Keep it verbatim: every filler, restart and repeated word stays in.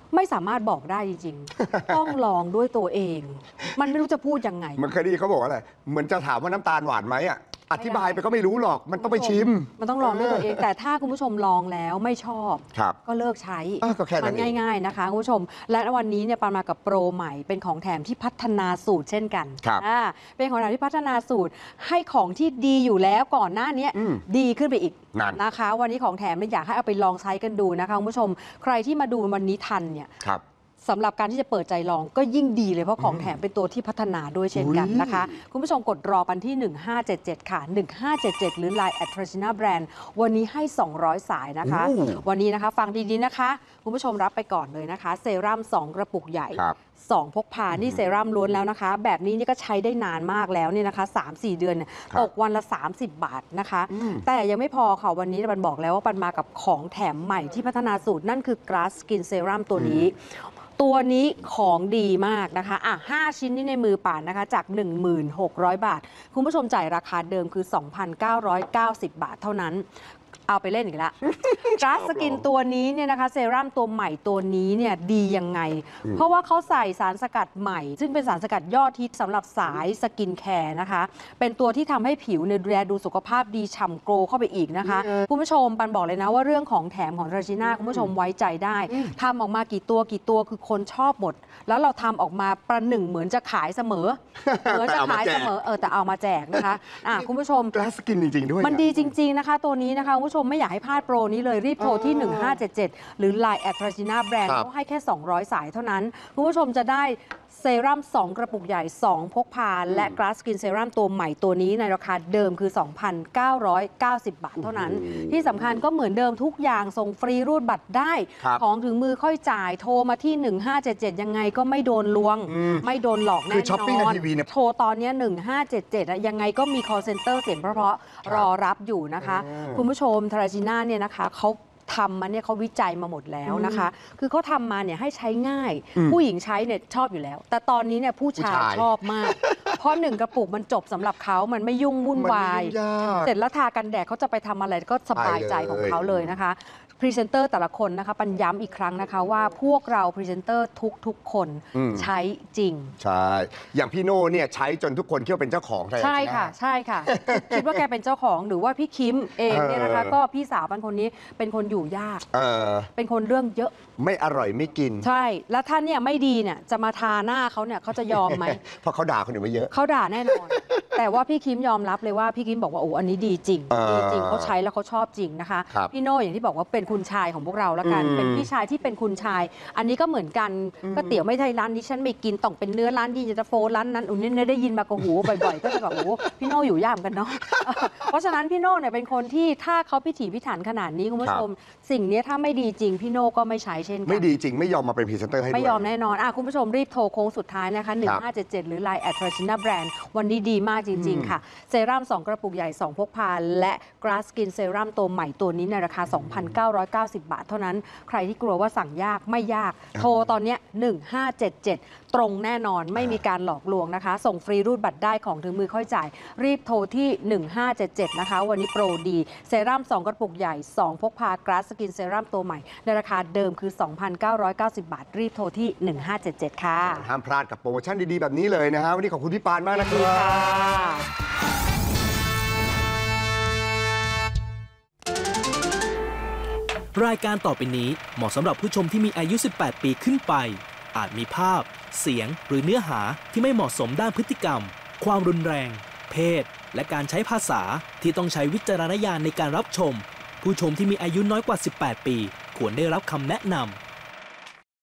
ไม่สามารถบอกได้จริงๆ ต้องลองด้วยตัวเอง มันไม่รู้จะพูดยังไงมันเคยได้ยินเขาบอกอะไรเหมือนจะถามว่าน้ำตาลหวานไหมอ่ะอธิบายไปก็ไม่รู้หรอกมันต้องไปชิมมันต้องลองด้วยตัวเองแต่ถ้าคุณผู้ชมลองแล้วไม่ชอบก็เลิกใช้มันง่ายๆนะคะคุณผู้ชมและวันนี้เนี่ยปามากับโปรใหม่เป็นของแถมที่พัฒนาสูตรเช่นกันเป็นของแถมที่พัฒนาสูตรให้ของที่ดีอยู่แล้วก่อนหน้านี้ดีขึ้นไปอีกนะคะวันนี้ของแถมอยากให้เอาไปลองใช้กันดูนะคะคุณผู้ชมใครที่มาดูวันนี้ทันเนี่ยสำหรับการที่จะเปิดใจลองก็ยิ่งดีเลยเพราะของแถมเป็นตัวที่พัฒนาด้วยเช่นกันนะคะคุณผู้ชมกดรอกันที่หนึ่งห้าเจ็ดเจ็ดค่ะหนึ่งห้าเจ็ดเจ็ดหรือ ไลน์ แอท Trashina Brand วันนี้ให้สองร้อยสายนะคะวันนี้นะคะฟังดีๆนะคะคุณผู้ชมรับไปก่อนเลยนะคะเซรั่มสองกระปุกใหญ่สองพกพานี่เซรั่มล้วนแล้วนะคะแบบนี้นี่ก็ใช้ได้นานมากแล้วนี่นะคะ สามสี่ เดือนตกวันละสามสิบบาทนะคะแต่ยังไม่พอค่ะวันนี้ปันบอกแล้วว่าปันมากับของแถมใหม่ที่พัฒนาสูตรนั่นคือ Glass Skin Serum ตัวนี้ตัวนี้ของดีมากนะคะอ่ะห้าชิ้นนี้ในมือป่านนะคะจาก หนึ่งพันหกร้อย บาทคุณผู้ชมจ่ายราคาเดิมคือ สองพันเก้าร้อยเก้าสิบ บาทเท่านั้นเอาไปเล่นอีกแล้วกราสสกินตัวนี้เนี่ยนะคะเซรั่มตัวใหม่ตัวนี้เนี่ยดียังไงเพราะว่าเขาใส่สารสกัดใหม่ซึ่งเป็นสารสกัดยอดฮิตสำหรับสายสกินแคร์นะคะเป็นตัวที่ทำให้ผิวเนี่ยดูแลดูสุขภาพดีฉ่ำโกลเข้าไปอีกนะคะคุณผู้ชมปันบอกเลยนะว่าเรื่องของแถมของ Trashina คุณผู้ชมไว้ใจได้ทำออกมากี่ตัวกี่ตัวคือคนชอบหมดแล้วเราทำออกมาประหนึ่งเหมือนจะขายเสมอเหมือนจะขายเสมอเออแต่เอามาแจกนะคะอ่ะคุณผู้ชมกราสสกินจริงๆด้วยมันดีจริงๆนะคะตัวนี้นะคะคุณผู้ชมไม่อยากให้พลาดโปรนี้เลยรีบโทรที่หนึ่งห้าเจ็ดเจ็ดหรือ ไลน์ แอท Trashina Brand เขาให้แค่สองร้อยสายเท่านั้นคุณผู้ชมจะได้เซรั่มสองกระปุกใหญ่สองพกพาและ Glass Skin Serum ตัวใหม่ตัวนี้ในราคาเดิมคือ สองพันเก้าร้อยเก้าสิบ บาทเท่านั้นที่สำคัญก็เหมือนเดิมทุกอย่างส่งฟรีรูดบัตรได้ของถึงมือค่อยจ่ายโทรมาที่หนึ่งห้าเจ็ดเจ็ดยังไงก็ไม่โดนลวงไม่โดนหลอกแน่นอนโทรตอนนี้หนึ่งห้าเจ็ดเจ็ดยังไงก็มี call center เสียงเพราะๆรอรับอยู่นะคะคุณผู้ชม Trashina เนี่ยนะคะเขาทำมาเนี่ยเขาวิจัยมาหมดแล้วนะคะคือเขาทำมาเนี่ยให้ใช้ง่ายผู้หญิงใช้เนี่ยชอบอยู่แล้วแต่ตอนนี้เนี่ยผู้ชายชอบมากเพราะหนึ่งกระปุกมันจบสำหรับเขามันไม่ยุ่งวุ่นวายเสร็จแล้วทากันแดดเขาจะไปทำอะไรก็สบายใจของเขาเลยนะคะพรีเซนเตอร์แต่ละคนนะคะปัญย้ำอีกครั้งนะคะว่าพวกเราพรีเซนเตอร์ทุกๆคนใช้จริงใช่อย่างพี่โน่เนี่ยใช้จนทุกคนคิดว่าเป็นเจ้าของใช่ค่ะใช่ค่ะคิดว่าแกเป็นเจ้าของหรือว่าพี่คิมเองเนี่ยนะคะก็พี่สาวเป็นคนนี้เป็นคนอยู่ยากเป็นคนเรื่องเยอะไม่อร่อยไม่กินใช่แล้วท่านเนี่ยไม่ดีเนี่ยจะมาทาหน้าเขาเนี่ยเขาจะยอมไหมเพราะเขาด่าคนอื่นมาเยอะเขาด่าแน่นอนแต่ว่าพี่คิมยอมรับเลยว่าพี่คิมบอกว่าโอ้อันนี้ดีจริงดีจริงเขาใช้แล้วเขาชอบจริงนะคะพี่โน่อย่างที่บอกว่าเป็นคุณชายของพวกเราแล้วกันเป็นพี่ชายที่เป็นคุณชายอันนี้ก็เหมือนกันก็เตี๋ยวไม่ใช่ร้านนี้ฉันไม่กินต้องเป็นเนื้อร้านดีจะโฟร้านนั้นอุ่นนี่ได้ยินมากระหูบ่อยๆก็จะแบบโอ้พี่โน่อยู่ยากกันเนาะเพราะฉะนั้นพี่โน่เนี่ยเป็นคนที่ถ้าเขาพิถีพิถันขนาดนี้คุณผู้ชมสิ่งนี้ถ้าไม่ดีจริงพี่โน่ก็ไม่ใช้เช่นกันไม่ดีจริงไม่ยอมมาเป็นพรีเซนเตอร์ให้ด้วยไม่ยอมแน่นอนอ่ะคุณผู้ชมรีบโทรโค้งสุดท้ายนะคะหนึ่งห้าเจ็ดเจ็ดหรือ ไลน์ แอท Trashina Brand วันนี้ดีมากจริงๆค่ะเซรั่มสองกระปุกใหญ่สองพกพาและ Glass Skin Serum ตัวใหม่ตัวนี้ในราคา สองพันเก้าร้อยเก้าสิบ บาทเท่านั้นใครที่กลัวว่าสั่งยากไม่ยากโทรตอนนี้หนึ่งห้าเจ็ดเจ็ดตรงแน่นอนไม่มีการหลอกลวงนะคะส่งฟรีรูดบัตรได้ของถึงมือค่อยจ่ายรีบโทรที่หนึ่งห้าเจ็ดเจ็ดนะคะวันนี้โปรดีเซรั่มสองกระปุกใหญ่สองพกพา Glass Skin Serum ตัวใหม่ในราคาเดิมคือ สองพันเก้าร้อยเก้าสิบ บาทรีบโทรที่หนึ่งห้าเจ็ดเจ็ดค่ะห้ามพลาดกับโปรโมชั่นดีๆแบบนี้เลยนะฮะวันนี้ขอบคุณพี่ปานมากนะครับรายการต่อไปนี้เหมาะสำหรับผู้ชมที่มีอายุสิบแปดปีขึ้นไปอาจมีภาพเสียงหรือเนื้อหาที่ไม่เหมาะสมด้านพฤติกรรมความรุนแรงเพศและการใช้ภาษาที่ต้องใช้วิจารณญาณในการรับชมผู้ชมที่มีอายุน้อยกว่าสิบแปดปีควรได้รับคำแนะนำ